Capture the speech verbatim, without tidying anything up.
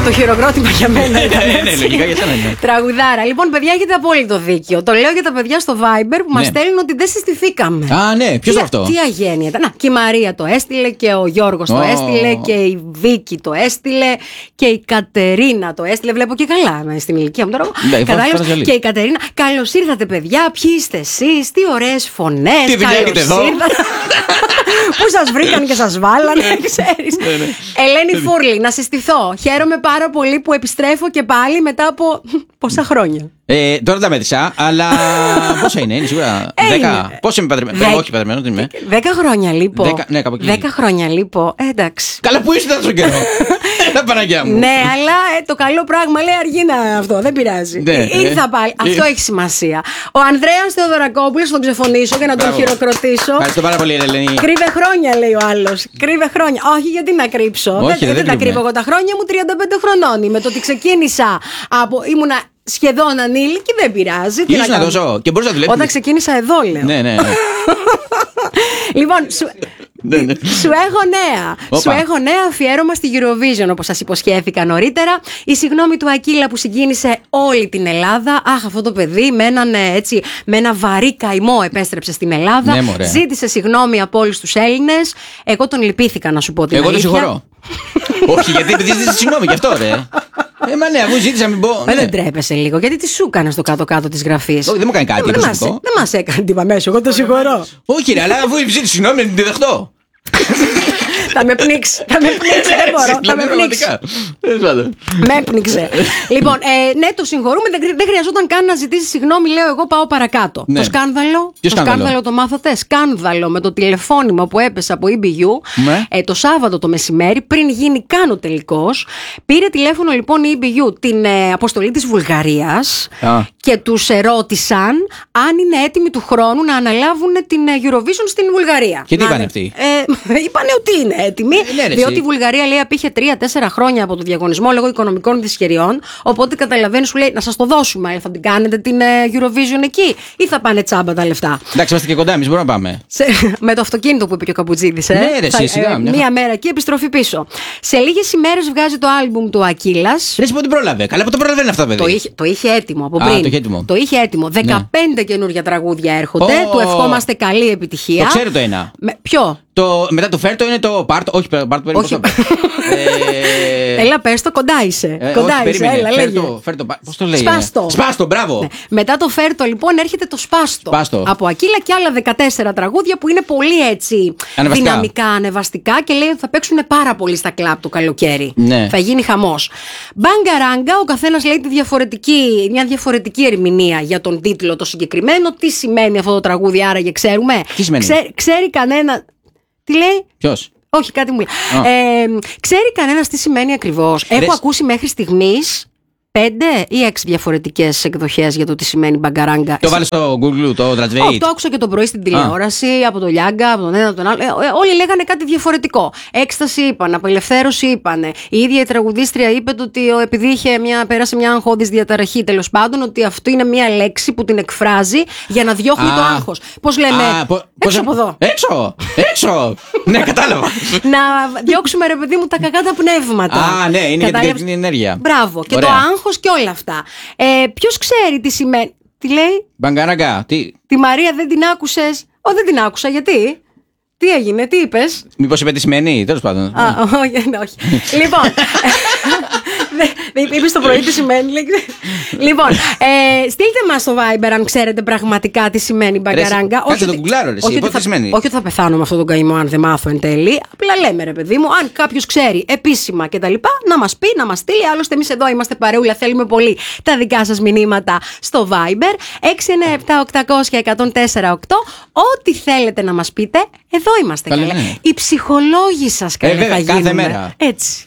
Το χειροκρότημα για μένα ήταν. Ναι, λογικά για σένα είναι. Τραγουδάρα. Λοιπόν, παιδιά, έχετε απόλυτο δίκιο. Το λέω για τα παιδιά στο Viber που μας στέλνουν ότι δεν συστηθήκαμε. Α, ναι, ποιος είναι αυτό? Τι αγένεια ήταν. Να, και η Μαρία το έστειλε και ο Γιώργος το έστειλε και η Βίκη το έστειλε και η Κατερίνα το έστειλε. Βλέπω και καλά στην ηλικία μου τώρα. Κατάλαβες. Και η Κατερίνα. Καλώς ήρθατε, παιδιά. Ποιοι είστε εσείς? Τι ωραίες φωνές. Τι δουλειά έχετε εδώ? Πού σας βρήκαν και σας βάλανε, ξέρεις. Ελένη Φούρλη, να συστηθώ. Χαίρομαι πάρα πολύ που επιστρέφω και πάλι μετά από πόσα χρόνια. Ε, τώρα τα μέτρησα, αλλά πόσα είναι, είναι σίγουρα δέκα. Πόσο είμαι παντρεμένο? Όχι παντρεμένο, τι είμαι. Δέκα χρόνια λείπω. Δέκα, ναι, κάπου εκεί. Δέκα χρόνια λείπω. Ε, εντάξει. Καλά, πού ήσουν τόσο καιρό? Τα Παναγιά μου. Ναι, αλλά ε, το καλό πράγμα λέει αργεί να αυτό, δεν πειράζει. Ναι, Ήρθα πάλι. Ε. Αυτό έχει σημασία. Ο Ανδρέας Θεοδωρακόπουλος, τον ξεφωνήσω και να τον χειροκροτήσω. Ευχαριστώ πάρα πολύ, Ελένη. Κρύβε χρόνια, λέει ο άλλος. Κρύβε χρόνια. Όχι, γιατί να κρύψω. Όχι, δεν δεν, δεν τα κρύβω εγώ. Τα χρόνια μου τριάντα πέντε χρονών είμαι. Το ότι ξεκίνησα από. Ήμουνα σχεδόν ανήλικη, δεν πειράζει. Ήσουν να δώσω και μπορείς να δουλέψεις. Όταν ξεκίνησα εδώ, λέω. Ναι, ναι. Λοιπόν, σου, Ναι, ναι. σου έχω νέα. Οπα. Σου έχω νέα αφιέρωμα στη Eurovision, όπως σας υποσχέθηκα νωρίτερα. Η συγγνώμη του Ακύλα που συγκίνησε όλη την Ελλάδα. Αχ, αυτό το παιδί με, έναν, έτσι, με ένα βαρύ καημό επέστρεψε στην Ελλάδα. Ναι, μωρέ. Ζήτησε συγγνώμη από όλους τους Έλληνες. Εγώ τον λυπήθηκα, να σου πω την Εγώ το αλήθεια. συγχωρώ. Όχι, γιατί επειδή ζήτησε συγγνώμη γι' αυτό, ρε. Ε, μα ναι, αφού ζήτησα μην πω. Ε, ναι. δεν τρέπεσαι λίγο, γιατί τι σου έκανε στο κάτω-κάτω της γραφής. Όχι, δεν μου κάνει κάτι. Δεν είναι μας, προσωπικό. δεν μας έκανε τίποτα μέσα, εγώ το συγχωρώ. Όχι, ρε, αλλά αφού ζήτησε συγγνώμη, να την δεχτώ. Θα με πνίξει, θα με πνίξει, δεν μπορώ, θα με πνίξει. Με έπνιξε. Λοιπόν, ε, ναι, το συγχωρούμε. Δεν, δεν χρειαζόταν καν να ζητήσει συγγνώμη, λέω εγώ. Πάω παρακάτω. Ναι. Το σκάνδαλο. Ποιο το σκάνδαλο? σκάνδαλο το μάθατε. Σκάνδαλο με το τηλεφώνημα που έπεσε από ι μπι γιου Ναι. ε, το Σάββατο το μεσημέρι, πριν γίνει καν ο τελικός. Πήρε τηλέφωνο λοιπόν η ι μπι γιου την ε, αποστολή της Βουλγαρίας και τους ερώτησαν αν είναι έτοιμοι του χρόνου να αναλάβουν την ε, Eurovision στην Βουλγαρία. Και τι Να, είπανε αυτοί? Ε, είπανε ότι είναι έτοιμοι. Ε, ναι, ρε, διότι εσύ. η Βουλγαρία λέει απήχε τρία τέσσερα χρόνια από το διαγωνισμό λόγω οικονομικών δυσχεριών. Οπότε καταλαβαίνει, σου λέει να σας το δώσουμε. Αλλά θα την κάνετε την ε, Eurovision εκεί ή θα πάνε τσάμπα τα λεφτά. Εντάξει, είμαστε και κοντά, εμείς μπορούμε να πάμε. Σε, με το αυτοκίνητο που είπε και ο Καπουτζίδης. Ε, Ναι, ρε, θα- εσύ, σιγά, ε, μια μία μέρα εκεί, επιστροφή πίσω. Σε λίγες ημέρες βγάζει το άλμπουμ του Ακύλας. Δεν σου πω την πρόλαβε. Καλά, που το πρόλαβε αυτό, παιδί. Το είχε, το είχε έτοιμο από Α, πριν. το είχε έτοιμο. Το είχε έτοιμο. δεκαπέντε καινούργια τραγούδια έρχονται. Ω, Του ευχόμαστε καλή επιτυχία. Το ξέρω το ένα. Με, ποιο? Το, μετά το φέρτο είναι το πάρτο. Όχι, πάρτο περίμενε. Όχι. πώς το πες. Ε, Έλα, πες το, κοντά είσαι. ε, κοντά όχι, είσαι, περίμενε. έλα, λέγε. Φέρτο, φέρτο, πώς το λέει? Σπάστο. Σπάστο, μπράβο. Ναι. Μετά το φέρτο λοιπόν έρχεται το σπάστο. Σπάστο. Από Ακύλα και άλλα δεκατέσσερα τραγούδια που είναι πολύ έτσι Ανεβαστικά. δυναμικά, ανεβαστικά και λέει ότι θα παίξουν πάρα πολύ στα κλαμπ το καλοκαίρι. Ναι. Θα γίνει χαμός. Μπαγκαράγκα, ο καθένας λέει τη διαφορετική, μια διαφορετική ερμηνεία για τον τίτλο το συγκεκριμένο. Τι σημαίνει αυτό το τραγούδι, άραγε ξέρουμε. Τι σημαίνει? Ξέ, ξέρει κανένα. Τι λέει? Ποιος? Όχι, κάτι μου λέει. Ε, ξέρει κανένας τι σημαίνει ακριβώς? Έχω Λες. ακούσει μέχρι στιγμής πέντε ή έξι διαφορετικές εκδοχές για το τι σημαίνει μπαγκαράγκα. Το βάλε στο Google, το Όχι, Translate. το άκουσα και το πρωί στην τηλεόραση, από τον Λιάγκα, από τον ένα, από τον άλλο. Ε, ε, όλοι λέγανε κάτι διαφορετικό. Έκσταση είπαν, απελευθέρωση είπανε. Η ίδια η τραγουδίστρια είπε το ότι ο, επειδή είχε μια, πέρασε μια αγχώδης διαταραχή, τέλος πάντων, ότι αυτό είναι μια λέξη που την εκφράζει για να διώχνει Α. το άγχος. Πώς λέμε, Α, πο- έξω πώς- από εδώ. Έξω! Έξω! Ναι, κατάλαβα. Να διώξουμε, ρε παιδί μου, τα κακά τα πνεύματα. Α, ναι, είναι για την Κατάλαβες? κριτική ενέργεια. Μπράβο. Και Ωραία. το άγχος και όλα αυτά. Ε, ποιος ξέρει τι σημαίνει. Τι λέει? Μπαγκαράγκα, τι. Τη Μαρία δεν την άκουσες? Ω, δεν την άκουσα. Γιατί? Τι έγινε, τι είπες? Μήπως είπε τι σημαίνει, τέλος πάντων. Α, όχι, ναι, όχι. Λοιπόν. Είπες το πρωί τι σημαίνει. λέει. Λοιπόν, ε, στείλτε μας στο Viber αν ξέρετε πραγματικά τι σημαίνει μπαγκαράγκα. Ρε, κάτσε το γκουγκλάρω, ρε, εσύ, όχι, πω ότι τι θα, σημαίνει. όχι ότι θα πεθάνω με αυτόν τον καημό αν δεν μάθω εν τέλει. Απλά λέμε, ρε παιδί μου, αν κάποιος ξέρει επίσημα κτλ., να μας πει, να μας στείλει. Άλλωστε, εμείς εδώ είμαστε παρεούλα, θέλουμε πολύ τα δικά σας μηνύματα στο Viber. έξι εννιά επτά οκτακόσια εκατόν τέσσερα οκτώ. Ό,τι θέλετε να μας πείτε, εδώ είμαστε. Καλέ, Καλέ. ναι. Οι ψυχολόγοι σας, καλέ, βέβαια, θα κάθε γίνουμε. μέρα. Έτσι.